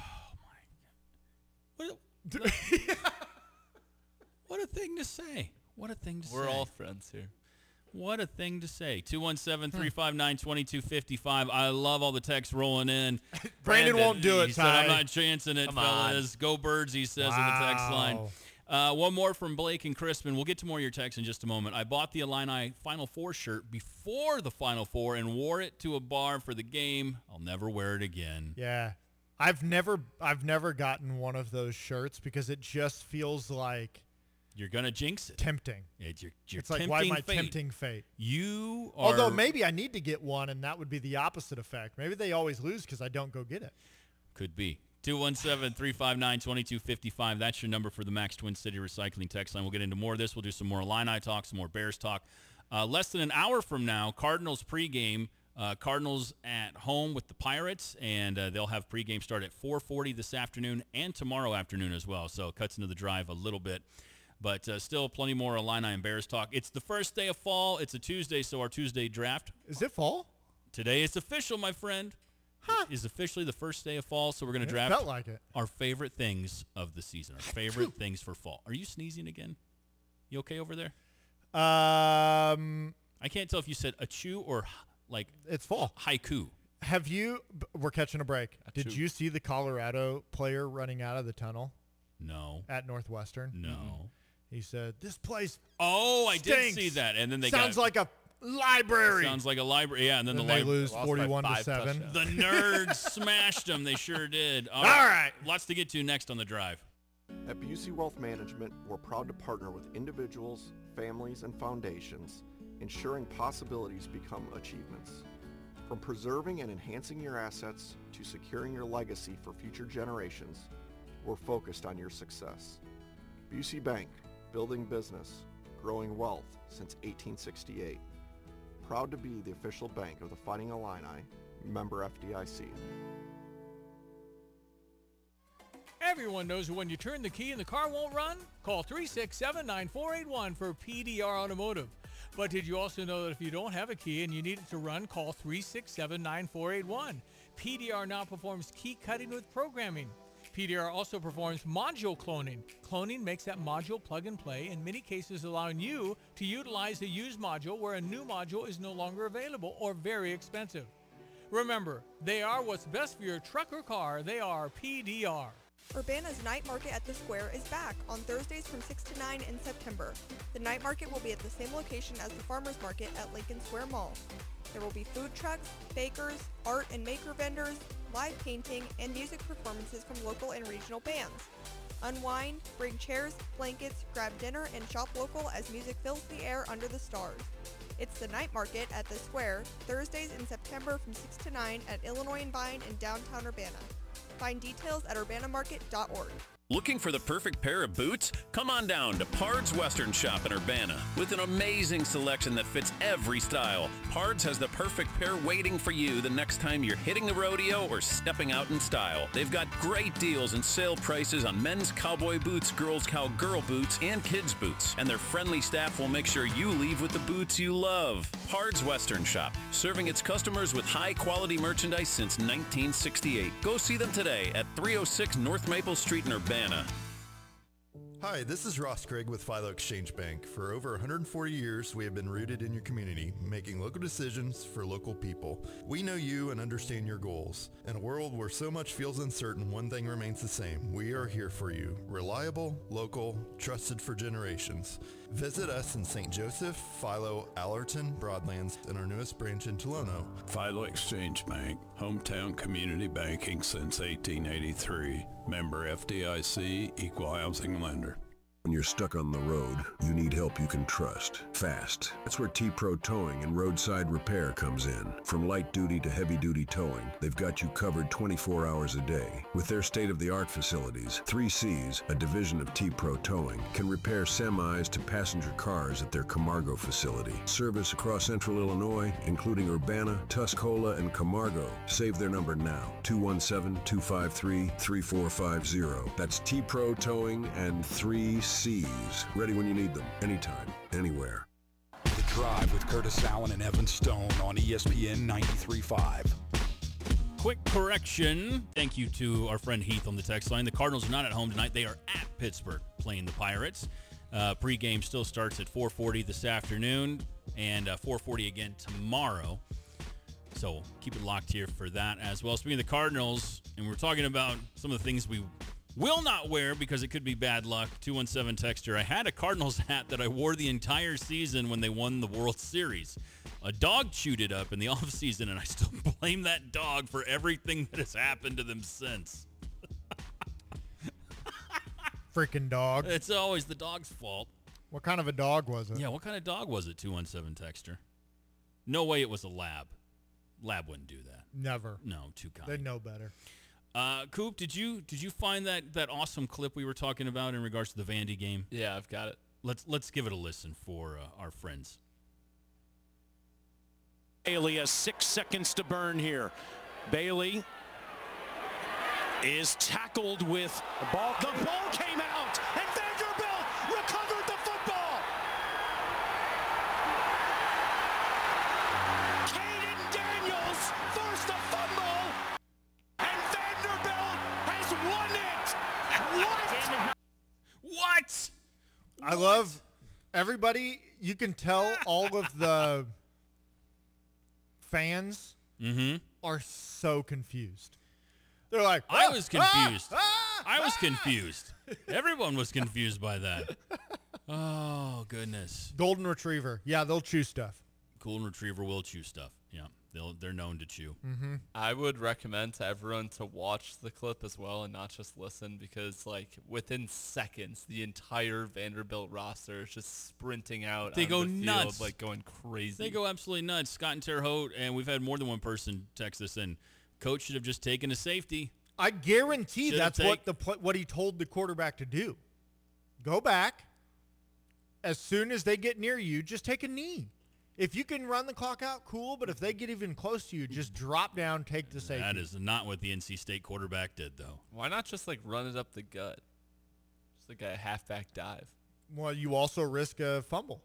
What a, what a thing to say. What a thing to We're say. all friends here. What a thing to say. two one seven, three five nine, two two five five. I love all the texts rolling in. Brandon won't do it, He said, I'm Ty. not chancing it, Come on. fellas. Go Birds, he says in the text line. Wow. Uh, one more from Blake and Crispin. We'll get to more of your texts in just a moment. I bought the Illini Final Four shirt before the Final Four and wore it to a bar for the game. I'll never wear it again. Yeah. I've never I've never gotten one of those shirts because it just feels like You're going to jinx it. tempting. It's, your, you're It's like, tempting why am I fate. tempting fate? You are... Although maybe I need to get one, and that would be the opposite effect. Maybe they always lose because I don't go get it. Could be. two one seven, three five nine, two two five five. That's your number for the Max Twin City Recycling text line. We'll get into more of this. We'll do some more Illini talk, some more Bears talk. Uh, less than an hour from now, Cardinals pregame. Uh, Cardinals at home with the Pirates, and uh, they'll have pregame start at four forty this afternoon and tomorrow afternoon as well. So it cuts into the drive a little bit. But uh, still plenty more Illini and Bears talk. It's the first day of fall. It's a Tuesday, so our Tuesday draft. Is it fall? Today it's official, my friend. Huh. It is officially the first day of fall, so we're going to It draft felt like it. our favorite things of the season, our favorite things for fall. Are you sneezing again? You okay over there? Um, I can't tell if you said achoo or h- like it's fall. haiku. Have you? b- We're catching a break. Did Achoo. you see the Colorado player running out of the tunnel No. at Northwestern? No. He said, "This place Oh, I did stinks. see that. And then they sounds got like a library." sounds like a library. Yeah, and then Then the they library lose Lost by forty-one to five seven. touchdowns. the nerds smashed them. They sure did. All All right. Lots to get to next on the drive. At Busey Wealth Management, we're proud to partner with individuals, families, and foundations, ensuring possibilities become achievements. From preserving and enhancing your assets to securing your legacy for future generations, we're focused on your success. Busey Bank, building business, growing wealth since eighteen sixty-eight. Proud to be the official bank of the Fighting Illini, member F D I C. Everyone knows that when you turn the key and the car won't run, call three six seven, nine four eight one for P D R Automotive. But did you also know that if you don't have a key and you need it to run, call three six seven, nine four eight one. P D R now performs key cutting with programming. P D R also performs module cloning. Cloning makes that module plug and play, in many cases allowing you to utilize a used module where a new module is no longer available or very expensive. Remember, they are what's best for your truck or car. They are P D R. Urbana's Night Market at the Square is back on Thursdays from six to nine in September. The night market will be at the same location as the Farmers Market at Lincoln Square Mall. There will be food trucks, bakers, art and maker vendors, live painting, and music performances from local and regional bands. Unwind, bring chairs, blankets, grab dinner, and shop local as music fills the air under the stars. It's the Night Market at the Square, Thursdays in September from six to nine at Illinois and Vine in downtown Urbana. Find details at urbana market dot org. Looking for the perfect pair of boots? Come on down to Pard's Western Shop in Urbana. With an amazing selection that fits every style, Pard's has the perfect pair waiting for you the next time you're hitting the rodeo or stepping out in style. They've got great deals and sale prices on men's cowboy boots, girls' cowgirl boots, and kids' boots. And their friendly staff will make sure you leave with the boots you love. Pard's Western Shop, serving its customers with high-quality merchandise since nineteen sixty-eight. Go see them today at three oh six North Maple Street in Urbana. Hi, this is Ross Craig with Philo Exchange Bank. For over one hundred forty years, we have been rooted in your community, making local decisions for local people. We know you and understand your goals. In a world where so much feels uncertain, one thing remains the same. We are here for you. Reliable, local, trusted for generations. Visit us in Saint Joseph, Philo, Allerton, Broadlands, and our newest branch in Tolono. Philo Exchange Bank, hometown community banking since eighteen eighty-three. Member F D I C, equal housing lender. When you're stuck on the road, you need help you can trust. Fast. That's where T-Pro Towing and Roadside Repair comes in. From light duty to heavy duty towing, they've got you covered twenty-four hours a day. With their state-of-the-art facilities, three C's, a division of T-Pro Towing, can repair semis to passenger cars at their Camargo facility. Service across central Illinois, including Urbana, Tuscola, and Camargo. Save their number now, two one seven, two five three, three four five zero. That's T-Pro Towing and three C's. Ready when you need them, anytime, anywhere. The Drive with Curtis Allen and Evan Stone on E S P N ninety-three point five. Quick correction. Thank you to our friend Heath on the text line. The Cardinals are not at home tonight. They are at Pittsburgh playing the Pirates. Uh, pregame still starts at four forty this afternoon and uh, four forty again tomorrow. So keep it locked here for that as well. Speaking of the Cardinals, and we're talking about some of the things we will not wear because it could be bad luck. two one seven texter. I had a Cardinals hat that I wore the entire season when they won the World Series. A dog chewed it up in the offseason, and I still blame that dog for everything that has happened to them since. Freaking dog. It's always the dog's fault. What kind of a dog was it? Yeah, what kind of dog was it, two one seven texter? No way it was a lab. Lab wouldn't do that. Never. No, too kind. They know better. Uh, Coop, did you did you find that, that awesome clip we were talking about in regards to the Vandy game? Yeah, I've got it. Let's let's give it a listen for uh, our friends. Bailey has six seconds to burn here. Bailey is tackled with the ball. The ball came out, and Vanderbilt recovered the football. Caden Daniels forced a fumble, and Vanderbilt has won it. What? What? I love everybody. You can tell all of the fans mm-hmm. are so confused. They're like, I ah, was confused. Ah, ah, I was ah. confused. Everyone was confused by that. Oh, goodness. Golden Retriever. Yeah, they'll chew stuff. Golden Retriever will chew stuff. Yeah, they'll, they're known to chew. Mm-hmm. I would recommend to everyone to watch the clip as well and not just listen because, like, within seconds, the entire Vanderbilt roster is just sprinting out They on go the field, nuts. like going crazy. They go absolutely nuts. Scott and Terre Haute, and we've had more than one person text us in. Coach should have just taken a safety. I guarantee Should've that's take- what the pl- what he told the quarterback to do. Go back. As soon as they get near you, just take a knee. If you can run the clock out, cool. But if they get even close to you, just drop down, take the safety. That is not what the N C State quarterback did, though. Why not just, like, run it up the gut? Just like a halfback dive, Well, you also risk a fumble.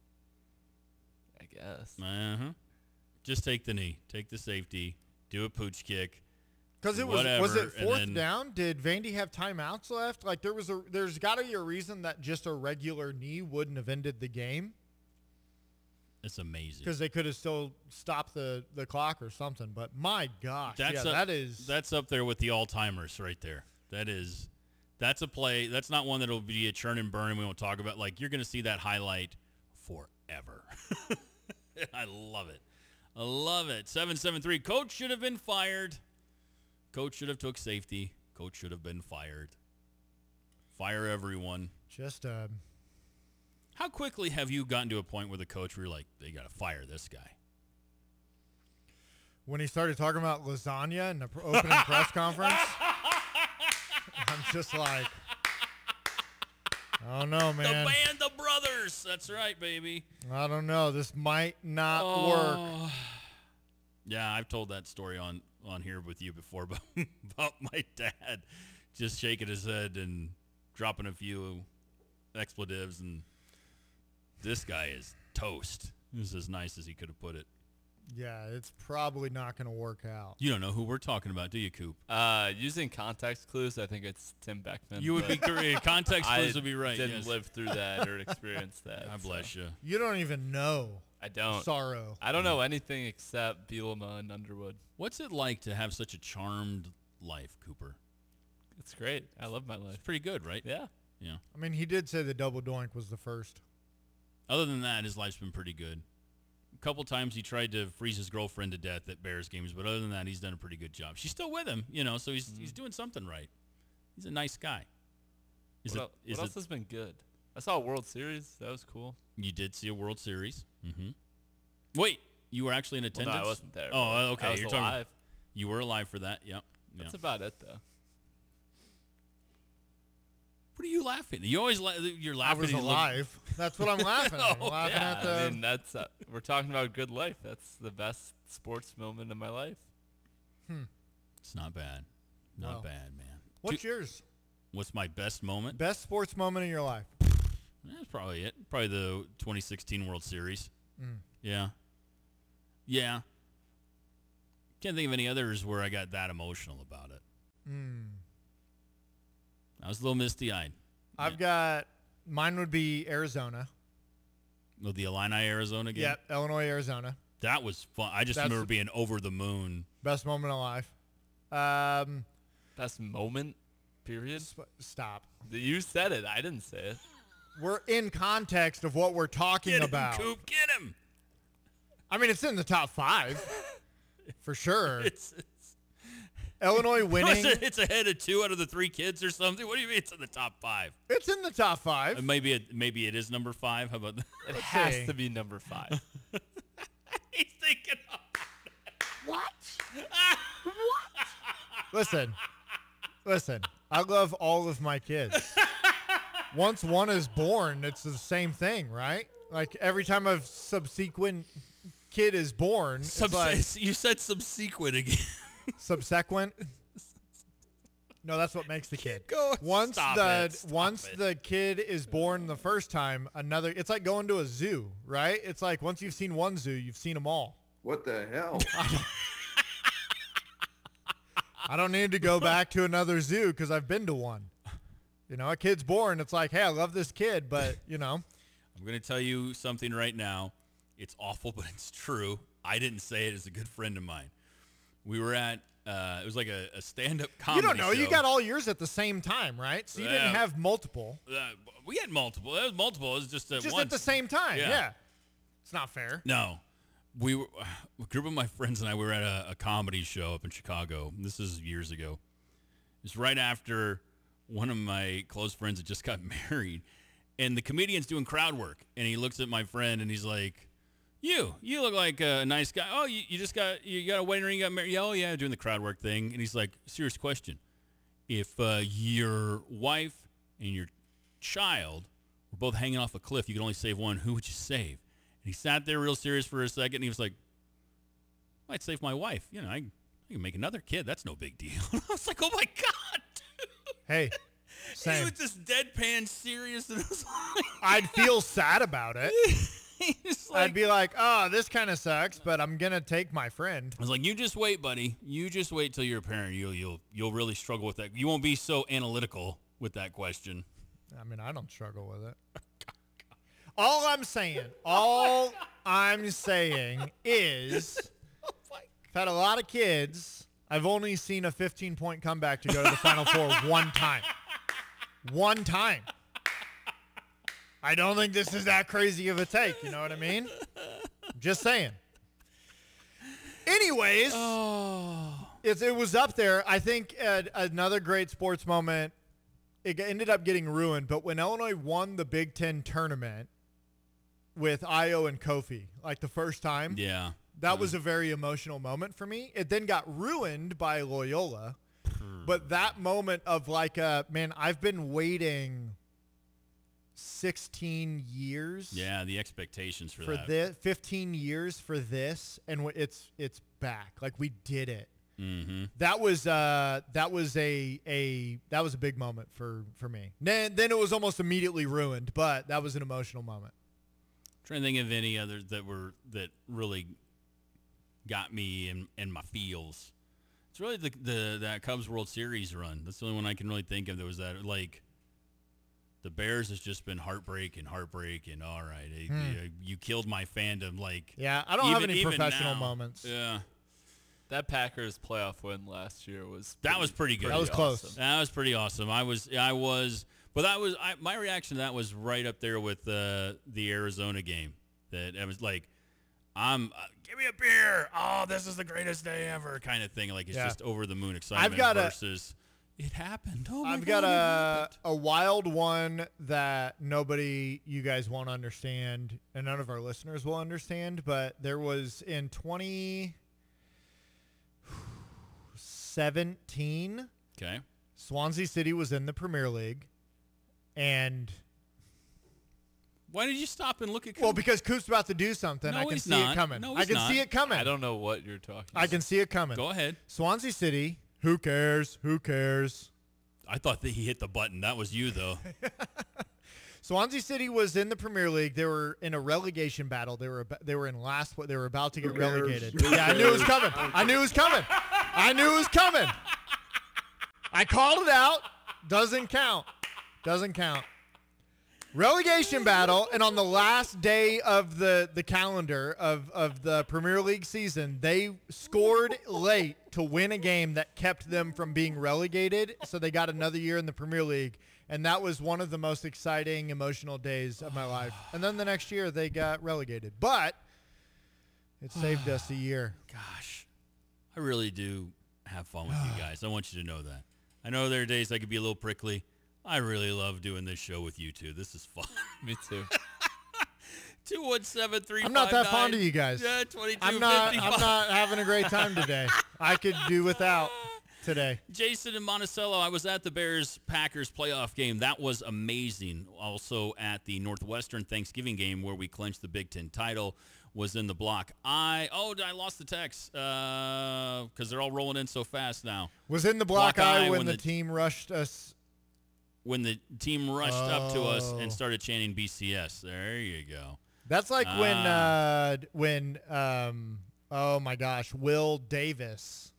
I guess. Uh-huh. Just take the knee. Take the safety. Do a pooch kick. Because it was whatever, was it and fourth then- down? Did Vandy have timeouts left? Like there was a there's got to be a reason that just a regular knee wouldn't have ended the game It's amazing. because they could have still stopped the, the clock or something. But my gosh, That's yeah, up, that is that's up there with the all-timers right there. That is that's a play. That's not one that'll be a churn and burn and we won't talk about. Like you're going to see that highlight forever. I love it. I love it. seven seven three. Coach should have been fired. Coach should have took safety. Coach should have been fired. Fire everyone. just uh, How quickly have you gotten to a point where the coach where you're like, they got to fire this guy? when he started talking about lasagna in the pr- opening press conference. I'm just like, I don't know, man. The Band of Brothers. That's right, baby. I don't know. This might not work. Oh. Yeah, I've told that story on, on here with you before about, about my dad just shaking his head and dropping a few expletives, and this guy is toast. It was as nice as he could have put it. Yeah, it's probably not going to work out. You don't know who we're talking about, do you, Coop? Uh, using context clues, I think it's Tim Beckman. You would be but correct. Context clues I would be right. didn't yes. live through that or experience that. God bless so. you. You don't even know. I don't. Sorrow. I don't know anything except Bielema and Underwood. What's it like to have such a charmed life, Cooper? It's great. I love my life. It's pretty good, right? Yeah. Yeah. I mean, he did say the double doink was the first. Other than that, his life's been pretty good. A couple times he tried to freeze his girlfriend to death at Bears games, but other than that, he's done a pretty good job. She's still with him, you know, so he's mm. he's doing something right. He's a nice guy. Is what it, el- is what it, else has been good? I saw a World Series. That was cool. You did see a World Series. Mm-hmm. Wait, you were actually in attendance? Well, no, I wasn't there. Oh, okay. I was You're alive. talking, you were alive for that. Yep. That's yeah. about it, though. What are you laughing? You always la- you're laughing. I was you look- alive. That's what I'm laughing at. I'm Oh, laughing Yeah, at the. I mean, that's uh, we're talking about good life. That's the best sports moment of my life. Hmm. It's not bad. Not Well, bad, man. What's Two- yours? What's my best moment? Best sports moment in your life? That's probably it. Probably the twenty sixteen World Series. Mm. Yeah. Yeah. Can't think of any others where I got that emotional about it. Mm. I was a little misty-eyed. I've got mine would be Arizona. Well, the Illini Arizona game. Yep, Illinois Arizona. That was fun. I just That's- remember being over the moon. Best moment of life. Um, Best moment, period. sp- stop. You said it. I didn't say it. We're in context of what we're talking Get him, about. Coop. Get him. I mean, it's in the top five for sure. It's, it's Illinois winning. It's ahead of two out of the three kids or something. What do you mean it's in the top five? It's in the top five. Uh, maybe it maybe it is number five. How about that? It Let's has see. to be number five. He's thinking of What? Listen, listen. I love all of my kids. Once one is born, it's the same thing, right? Like every time a subsequent kid is born, it's Subse- like you said subsequent again. subsequent. No, that's what makes the kid. Go. Once Stop the it. Stop once it. the kid is born the first time, another. It's like going to a zoo, right? It's like once you've seen one zoo, you've seen them all. What the hell? I don't need to go back to another zoo because I've been to one. You know, a kid's born. It's like, hey, I love this kid, but you know, I'm going to tell you something right now. It's awful, but it's true. I didn't say it. It's a good friend of mine. We were at, uh, it was like a, a stand-up comedy you don't know. show. You got all yours at the same time, right? So you didn't Yeah. have multiple. Uh, we had multiple. It was multiple. It was just, uh, Just once. at the same time. Yeah. Yeah. It's not fair. No. We were, a group of my friends and I, we were at a, a comedy show up in Chicago. This is years ago. It was right after one of my close friends had just got married. And the comedian's doing crowd work. And he looks at my friend and he's like, you, you look like a nice guy. Oh, you, you just got, you got a wedding ring, you got married. Yeah, oh, yeah, doing the crowd work thing. And he's like, serious question. If uh, your wife and your child were both hanging off a cliff, you could only save one, who would you save? And he sat there real serious for a second, and he was like, I'd save my wife. You know, I, I can make another kid. That's no big deal. I was like, oh, my God, dude. Hey, He same. was just deadpan serious. And it was like, I'd feel sad about it. he's like, I'd be like, oh, this kind of sucks, but I'm going to take my friend. I was like, you just wait, buddy. You just wait till you're a parent. You'll, you'll, you'll really struggle with that. You won't be so analytical with that question. I mean, I don't struggle with it. All I'm saying, all I'm saying is I've had a lot of kids. I've only seen a fifteen-point comeback to go to the Final Four one time. One time. I don't think this is that crazy of a take. You know what I mean? Just saying. Anyways, it's, it was up there. I think uh, another great sports moment. It ended up getting ruined, but when Illinois won the Big Ten tournament with Io and Kofi, like the first time, Yeah. that was a very emotional moment for me. It then got ruined by Loyola, but that moment of like, uh, man, I've been waiting sixteen years. Yeah, the expectations for, for that. this, fifteen years for this, and w- it's it's back. Like we did it. Mm-hmm. That was uh that was a a that was a big moment for for me. Then then it was almost immediately ruined, but that was an emotional moment. Trying to think of any others that were that really got me in, in my feels. It's really the the that Cubs World Series run. That's the only one I can really think of. That was that like the Bears has just been heartbreak and heartbreak and all right, eh, Hmm. you, you killed my fandom. Like Yeah, I don't have even- any even professional now. moments. Yeah, That Packers playoff win last year was that was pretty good. That was close. awesome. That was pretty awesome. I was I was, but that was I, my reaction to that was right up there with uh, the Arizona game. That I was like, I'm uh, give me a beer. Oh, this is the greatest day ever, kind of thing. Like it's Yeah. just over the moon excitement I've got a- versus, It happened. Oh my I've God, got it a happened. a wild one that nobody, you guys won't understand, and none of our listeners will understand. But there was in twenty seventeen. Okay. Swansea City was in the Premier League, and why did you stop and look at? Well, because Coop's about to do something. No, I can he's see not. it coming. No, I he's can not. see it coming. I don't know what you're talking I can see it coming. Go ahead. Swansea City. Who cares? Who cares? I thought that he hit the button. That was you, though. Swansea City was in the Premier League. They were in a relegation battle. They were they were in last. They were about to get Who cares? relegated. Who Yeah, I knew it was cares? coming. I knew it was coming. I knew it was coming. I called it out. Doesn't count. Doesn't count. Relegation battle, and on the last day of the, the calendar of, of the Premier League season, they scored late to win a game that kept them from being relegated, so they got another year in the Premier League, and that was one of the most exciting, emotional days of my life. And then the next year, they got relegated. But it saved us a year. Gosh, I really do have fun with you guys. I want you to know that. I know there are days I could be a little prickly. I really love doing this show with you two. This is fun. Me too. two one seven, three five I'm nine. not that fond of you guys. Yeah, twenty-two I'm not. fifty-five. I'm not having a great time today. I could do without today. Jason in Monticello, I was at the Bears-Packers playoff game. That was amazing. Also at the Northwestern Thanksgiving game where we clinched the Big Ten title was in the block. I oh I lost the text because uh, they're all rolling in so fast now. Was in the block, Block eye eye when, when the, the- team rushed us. When the team rushed up to us Oh. and started chanting B C S. There you go. That's like when Ah. uh, when um oh my gosh, Will Davis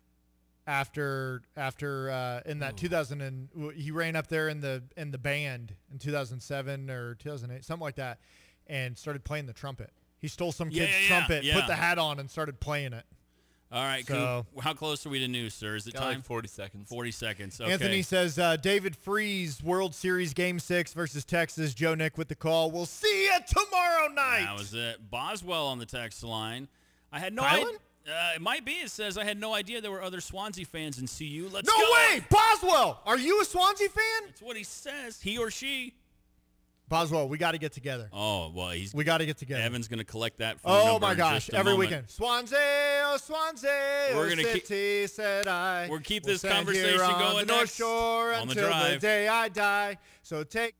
after after uh, in that two thousand and he ran up there in the in the band in two thousand seven or two thousand eight, something like that, and started playing the trumpet. He stole some Yeah, kid's yeah, yeah, trumpet, yeah. put the hat on, and started playing it. All right, So- Coop, how close are we to news, sir? Is it Got time? like forty seconds. forty seconds. Okay. Anthony says uh, David Freese, World Series Game Six versus Texas. Joe Nick with the call. We'll see you tomorrow night. That was it. Boswell on the text line. I had no Kylan? idea. Uh, it might be. It says I had no idea there were other Swansea fans in C U. Let's No go. way, Boswell. Are you a Swansea fan? That's what he says. He or she. Boswell, we got to get together. Oh well, he's. We got to get together. Evan's gonna collect that. Phone Oh number my in gosh! just a Every moment. weekend, Swansea, oh Swansea, We're oh gonna keep- city, said I. We'll keep We'll this stand conversation here on going the North next Shore on the until the drive. day I die. So take.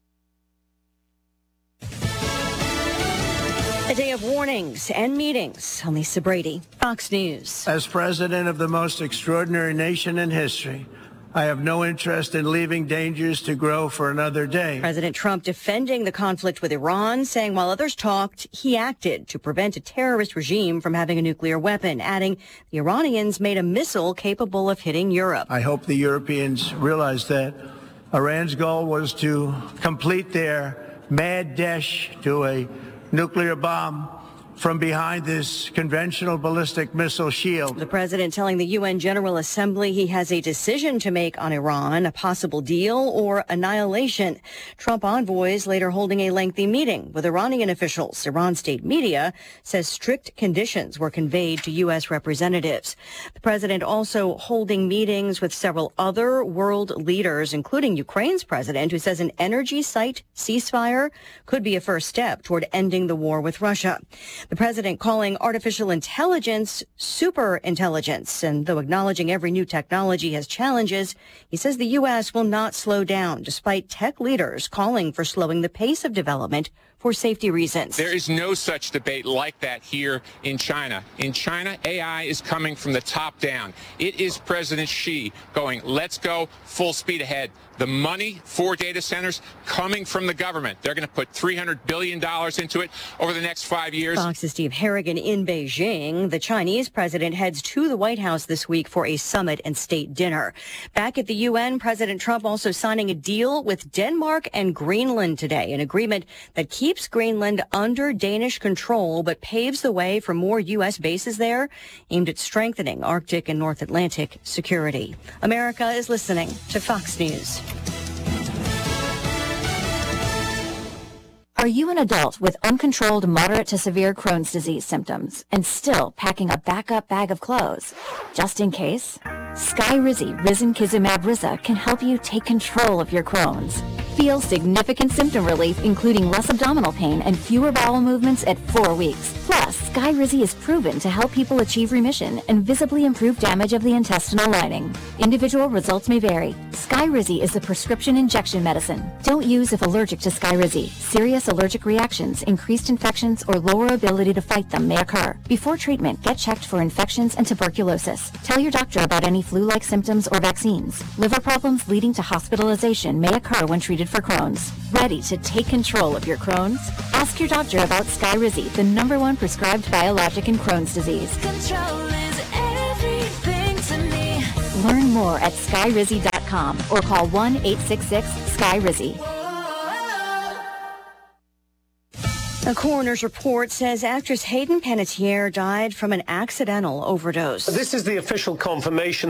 A day of warnings and meetings. I'm Lisa Brady, Fox News. As president of the most extraordinary nation in history, I have no interest in leaving dangers to grow for another day. President Trump defending the conflict with Iran, saying while others talked, he acted to prevent a terrorist regime from having a nuclear weapon, adding the Iranians made a missile capable of hitting Europe. I hope the Europeans realize that Iran's goal was to complete their mad dash to a nuclear bomb from behind this conventional ballistic missile shield. The president telling the U N General Assembly he has a decision to make on Iran, a possible deal or annihilation. Trump envoys later holding a lengthy meeting with Iranian officials. Iran state media says strict conditions were conveyed to U S representatives. The president also holding meetings with several other world leaders, including Ukraine's president, who says an energy site ceasefire could be a first step toward ending the war with Russia. The president calling artificial intelligence super intelligence. And though acknowledging every new technology has challenges, he says the U S will not slow down, despite tech leaders calling for slowing the pace of development for safety reasons. There is no such debate like that here in China. In China, A I is coming from the top down. It is President Xi going, let's go full speed ahead. The money for data centers coming from the government. They're going to put three hundred billion dollars into it over the next five years. Fox's Steve Harrigan in Beijing. The Chinese president heads to the White House this week for a summit and state dinner. Back at the U N, President Trump also signing a deal with Denmark and Greenland today, an agreement that keeps Greenland under Danish control but paves the way for more U S bases there aimed at strengthening Arctic and North Atlantic security. America is listening to Fox News. Are you an adult with uncontrolled moderate to severe Crohn's disease symptoms and still packing a backup bag of clothes just in case? Skyrizi Risankizumab Riza can help you take control of your Crohn's. Feel significant symptom relief, including less abdominal pain and fewer bowel movements at four weeks. Plus, Skyrizi is proven to help people achieve remission and visibly improve damage of the intestinal lining. Individual results may vary. Skyrizi is a prescription injection medicine. Don't use if allergic to Skyrizi. Serious allergic reactions, increased infections, or lower ability to fight them may occur. Before treatment, get checked for infections and tuberculosis. Tell your doctor about any flu-like symptoms or vaccines. Liver problems leading to hospitalization may occur when treated for Crohn's. Ready to take control of your Crohn's? Ask your doctor about Skyrizi, the number one prescribed biologic in Crohn's disease. Control is everything to me. Learn more at skyrizi dot com or call one eight six six Skyrizi. A coroner's report says actress Hayden Panettiere died from an accidental overdose. This is the official confirmation